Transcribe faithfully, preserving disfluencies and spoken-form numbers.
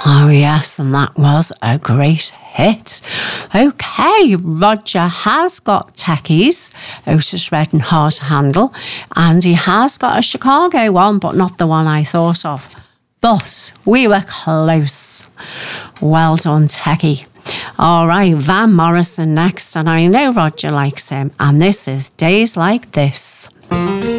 Oh, yes, and that was a great hit. OK, Roger has got techies, Otis Redding hard to handle, and he has got a Chicago one, but not the one I thought of. But we were close. Well done, techie. All right, Van Morrison next, and I know Roger likes him, and this is Days Like This.